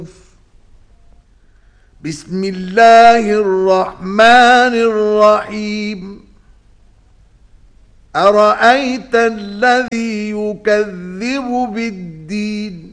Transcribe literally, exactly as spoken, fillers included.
بسم الله الرحمن الرحيم أرأيت الذي يكذب بالدين